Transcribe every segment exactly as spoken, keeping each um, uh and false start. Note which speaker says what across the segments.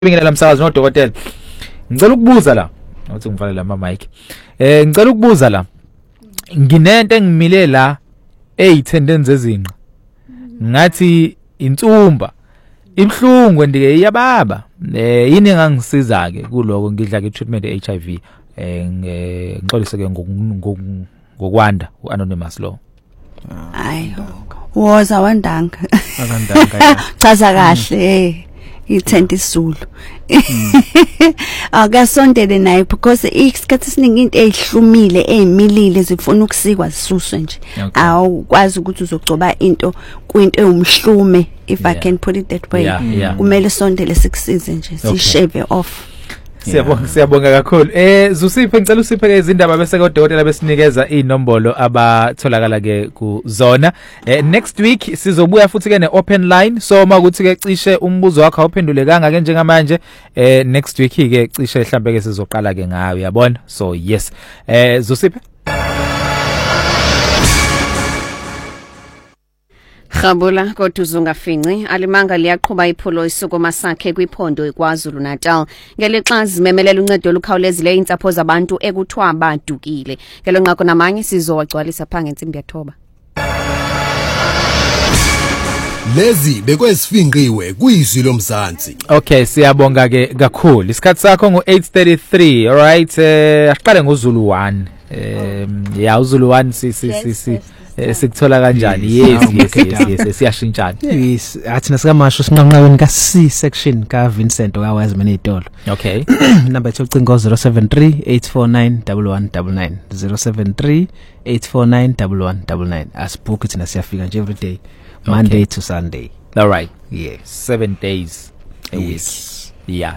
Speaker 1: Ngibingelela msakazi nodokotela. Ngicela ukubuza la. Uthi ngivalele ama mic. Eh ngicela ukubuza la. Nginento engimile la eyithendeni zezinqa. Ngathi insumba. Ibhlungu ndike iyababa. Eh yini engangisiza ke kuloko ngidla ke treatment ye H I V. Eh ngixolise ke ngokwanda uanonymous lo.
Speaker 2: Hayi. Woza wandanga.
Speaker 1: Akandanga.
Speaker 2: Chaza kahle. Ithenda isizulu akasondele naye because isikhathi esiningi into ezihlumile ezimilile zifuna ukusikwa zisuswe nje awukwazi ukuthi uzogcoba into kwinto eyumhlume if I can put it that way kumele sondele sikusize nje sishave off.
Speaker 1: Siyabonga siyabonga kakhulu. Eh Zusiphe ngicela usiphe ke izindaba bese ke odokotela besinikeza inombolo abatholakala ke ku zona. Eh next week sizobuya futhi ke ne open line so uma ukuthi ke cishe umbuzo wakho awuphendulekanga ke njengamanje eh next week ke cishe mhlambe ke sizoqala ke ngayo uyabona. So yes. Eh Zusiphe
Speaker 3: Khabula kodwa uzungafinci alimanga liyaqhubha iphulo isuku masakhe kwiphondo eKwaZulu Natal ngelixa zimemelela uncedo olukhawulezile insapho zabantu ekuthwa badukile ngelonqako namanye sizowagcwalisa pha ngensimbi yathoba.
Speaker 4: Lezi bekwesifinqiwe kuyizwi lomzansi.
Speaker 1: Okay siyabonga ke kakhulu isikhathi sakho ngo eight thirty-three all right eh aqale ngoZulu one eh ya uZulu one si si si sikuthola kanjani yes yes yes siyashintshana
Speaker 5: yes athi nasikamasho sinqanqaweni ka C section ka Vincent okaWazimene itolo.
Speaker 1: Okay
Speaker 5: number yocingo zero seven three eight four nine one one nine nine zero seven three eight four nine one one nine nine asibuke thina siyafika nje every day Monday to Sunday.
Speaker 1: All right.
Speaker 5: Yes,
Speaker 1: seven days a
Speaker 5: yes.
Speaker 1: week. Yeah.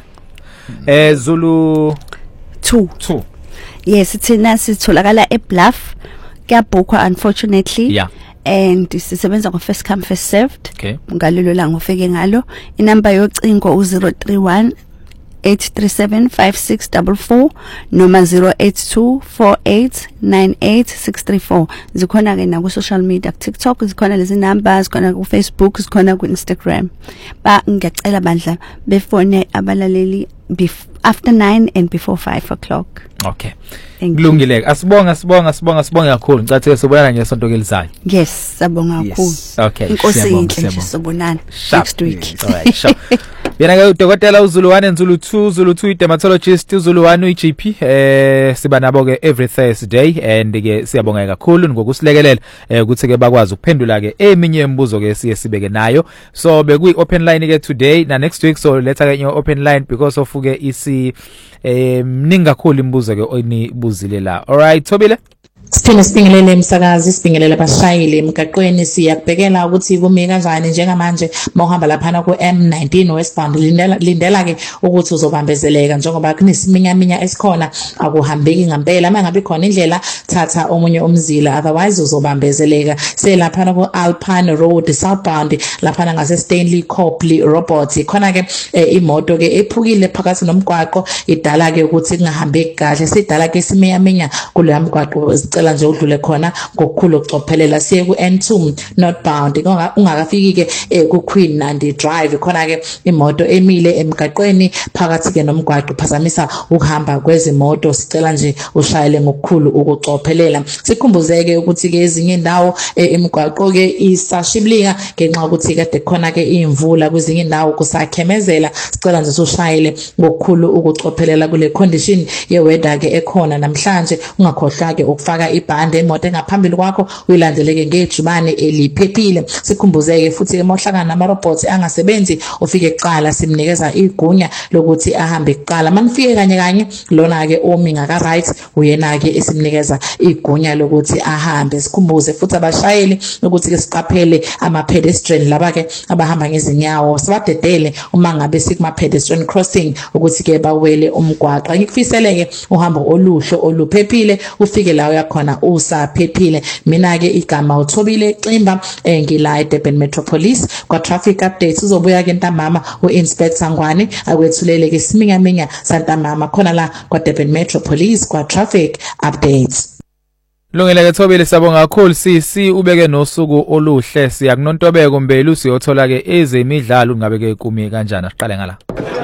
Speaker 1: Eh Zulu
Speaker 2: two.
Speaker 1: two.
Speaker 2: Yes, thina sitholakala eBluff. Kuyabhukwa unfortunately.
Speaker 1: Yeah.
Speaker 2: And sisebenza ngo first come first served.
Speaker 1: Okay.
Speaker 2: Ngalelo la ngofike ngalo. Inamba yocingo u zero three one eight three seven five six four four noma zero eight two four eight nine eight six three four. Zikhona ke na ku social media ku TikTok, zikhona lezi numbers, zikhona ku Facebook, zikhona ku Instagram. Ba ngiyacela bandla befone abalaleli after nine and before five o'clock.
Speaker 1: Okay. Kulungile. Asibonga asibonga asibonga asibonga kakhulu. Ngicathe sobonana nje sonto kelizana.
Speaker 2: Yes, sabonga kakhulu.
Speaker 1: Okay.
Speaker 2: Inkosi inhle nje sobonana next week.
Speaker 1: All right. Sure. Yena ke udokotela uZulu one and Zulu two, Zulu two dermatologist, uZulu one uG P eh siba nabo ke every Thursday and ke siyabonga kakhulu ngokusilekelela eh ukuthi ke bakwazi ukuphendula ke eminye imibuzo ke siye sibeke nayo. So bekuyi open line ke today na next week so letha ke open line because of ke isi eh mningi kakhulu imibuzo ke oyibuzile la. All right Thobile.
Speaker 6: Sithina sibingelele emsakazi sibingelele abashayeli emgaqweni siyakubhekela ukuthi kumi kanjani njengamanje mawuhamba lapha ku M nineteen westbound lindela lindela ke ukuthi uzobambezeleka njengoba kunesiminyaminya esikhona akuhambeki ngempela mangabe khona indlela thatha omunye umzila otherwise uzobambezeleka selapha ku Alpine Road southbound lapha ngase Stanley Copley Robot khona ke imoto ke ephukile phakathi nomgwaqo idala ke ukuthi kungahambeki kahle sidala ke isiminyaminya kuleya mgwaqo cela nje udlule khona ngokukhulu ukucophelela siye ku N two northbound ungakafiki ke ku Queen Nandi Drive khona ke imoto emile emgaqweni phakathi ke nomgwaqo phazamisa ukuhamba kwezimoto sicela nje ushayele ngokukhulu ukucophelela sikhumbuzeke ukuthi ke ezinye indawo emgwaqo ke isashiblika ngenxa ukuthi kade khona ke imvula kwezinye indawo kusakhemezela sicela nje ushayele ngokukhulu ukucophelela kule condition ye weather ke ekhona namhlanje ungakhohlwa ke ukufaka ibhande emoto engaphambili kwakho uyilandeleke ngejubane eliphephile sikhumbuzeke futhi emohlakana nama robots angasebenzi ufike eqala simnikeza igunya lokuthi ahambe eqala manifike kanye kanye lona ke omi ngaka right uyena ke esimnikeza igunya lokuthi ahambe sikhumbuze futhi abashayeli ukuthi ke siqaphele ama pedestrian laba ke abahamba ngezinyawo sibadedele uma ngabe sikuma pedestrian crossing ukuthi ke bawele umgwaqo ngikufiseleke uhambo oluhle oluphephile ufike la uyakhona usaphephile mina ke igama uThobile Ximba ngila eDurban Metropolis kwa traffic updates uzobuya ke ntambama uInspector Ngwane akwethulele ke siminyaminya santambama khona la kwa Durban Metropolis kwa traffic updates.
Speaker 1: Lungile ke Thobile sabonga kakhulu sisi ubeke nosuku oluhle siyakunontobeka umbeli usiyothola ke ezemidlalo ngabe ke kumi kanjani asiqale ngala.